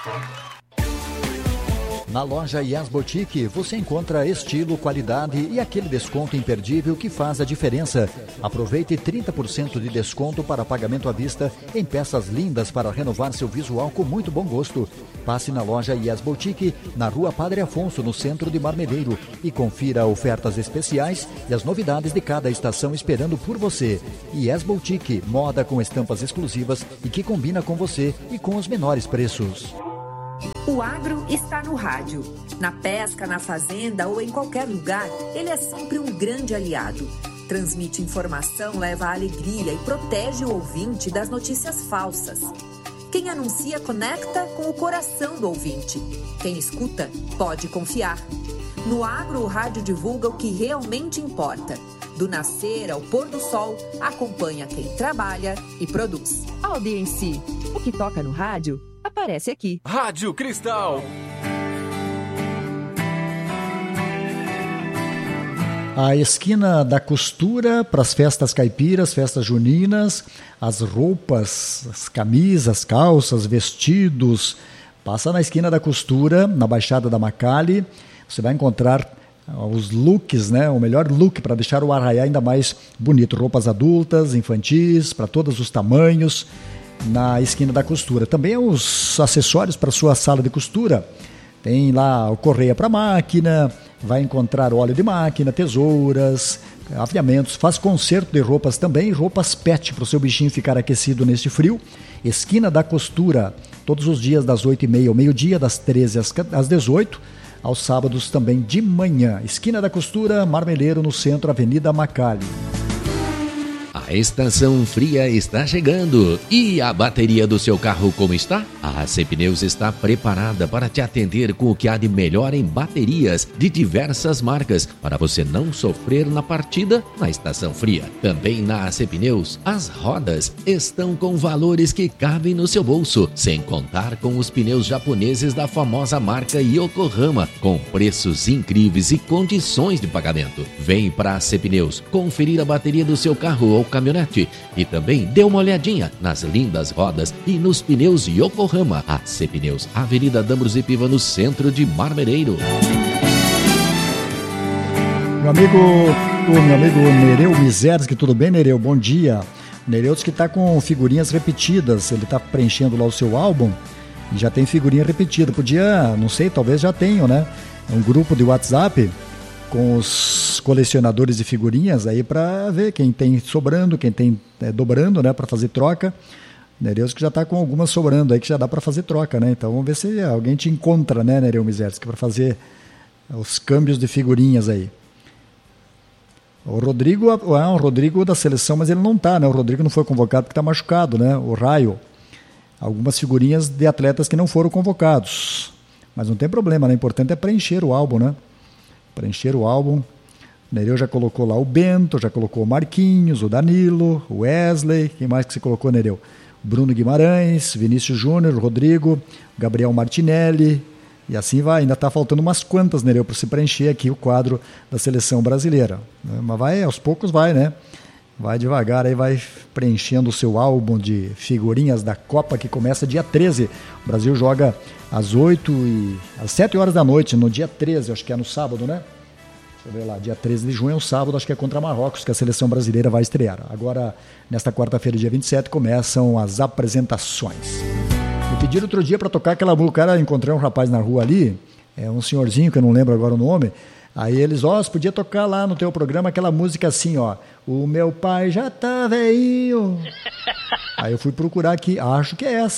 Na loja Yes Boutique você encontra estilo, qualidade e aquele desconto imperdível que faz a diferença. Aproveite 30% de desconto para pagamento à vista em peças lindas para renovar seu visual com muito bom gosto. Passe na loja Yes Boutique, na Rua Padre Afonso, no centro de Marmeleiro, e confira ofertas especiais e as novidades de cada estação esperando por você. Yes Boutique, moda com estampas exclusivas e que combina com você e com os menores preços. O agro está no rádio. Na pesca, na fazenda ou em qualquer lugar, ele é sempre um grande aliado. Transmite informação, leva alegria e protege o ouvinte das notícias falsas. Quem anuncia conecta com o coração do ouvinte. Quem escuta pode confiar. No agro, o rádio divulga o que realmente importa. Do nascer ao pôr do sol, acompanha quem trabalha e produz. Audiência, o que toca no rádio aparece aqui. Rádio Cristal. A esquina da costura para as festas caipiras, festas juninas, as roupas, as camisas, calças, vestidos. Passa na esquina da costura, na Baixada da Macali. Você vai encontrar os looks, né? O melhor look para deixar o arraiá ainda mais bonito. Roupas adultas, infantis, para todos os tamanhos. Na esquina da costura. Também os acessórios para sua sala de costura. Tem lá o correia para máquina, vai encontrar óleo de máquina, tesouras, aviamentos, faz conserto de roupas também, roupas pet para o seu bichinho ficar aquecido neste frio. Esquina da costura, todos os dias das 8h30 ao meio-dia, das 13 às 18, aos sábados também de manhã. Esquina da costura, Marmeleiro, no centro, Avenida Macali. A estação fria está chegando. E a bateria do seu carro como está? A AC Pneus está preparada para te atender com o que há de melhor em baterias de diversas marcas, para você não sofrer na partida na estação fria. Também na AC Pneus, as rodas estão com valores que cabem no seu bolso, sem contar com os pneus japoneses da famosa marca Yokohama, com preços incríveis e condições de pagamento. Vem para a AC Pneus conferir a bateria do seu carro ou caminhonete e também dê uma olhadinha nas lindas rodas e nos pneus Yokohama. AC Pneus, Avenida Dambros e Piva, no centro de Marmeleiro. Meu amigo Nereu Mizerski, tudo bem, Nereu? Bom dia. Nereu diz que está com figurinhas repetidas, ele está preenchendo lá o seu álbum e já tem figurinha repetida. Podia, não sei, talvez já tenham, né? Um grupo de WhatsApp com os colecionadores de figurinhas aí para ver quem tem sobrando, quem tem dobrando, né, para fazer troca. Nereu que já está com algumas sobrando aí que já dá para fazer troca, né? Então vamos ver se alguém te encontra, né, Nereu Mizerski, para fazer os câmbios de figurinhas aí. O Rodrigo é um Rodrigo da seleção, mas ele não está, né? O Rodrigo não foi convocado porque está machucado, né? O Raio. Algumas figurinhas de atletas que não foram convocados. Mas não tem problema, né? O importante é preencher o álbum, né? Preencher o álbum. O Nereu já colocou lá o Bento, já colocou o Marquinhos, o Danilo, o Wesley. Quem mais que você colocou, Nereu? Bruno Guimarães, Vinícius Júnior, Rodrigo, Gabriel Martinelli. E assim vai. Ainda está faltando umas quantas, Nereu, para se preencher aqui o quadro da seleção brasileira. Mas vai, aos poucos vai, né? Vai devagar, aí vai preenchendo o seu álbum de figurinhas da Copa, que começa dia 13. O Brasil joga às 7 horas da noite, no dia 13, acho que é no sábado, né? Deixa eu ver lá, dia 13 de junho é um sábado, acho que é contra Marrocos, que a seleção brasileira vai estrear. Agora, nesta quarta-feira, dia 27, começam as apresentações. Me pediram outro dia para tocar aquela música, cara, encontrei um rapaz na rua ali, um senhorzinho, que eu não lembro agora o nome. Aí eles, você podia tocar lá no teu programa aquela música assim, ó. O meu pai já tá velhinho. Aí eu fui procurar aqui, acho que é essa.